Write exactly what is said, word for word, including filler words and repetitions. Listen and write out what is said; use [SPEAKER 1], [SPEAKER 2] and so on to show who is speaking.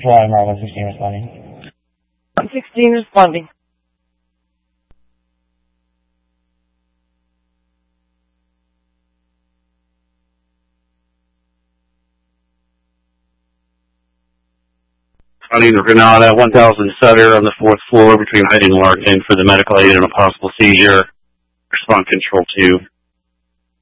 [SPEAKER 1] July, Mar one sixteen responding.
[SPEAKER 2] one sixteen responding.
[SPEAKER 3] Running the Granada, one thousand Sutter on the fourth floor between Hyde and Larkin for the medical aid and a possible seizure. Respond control two.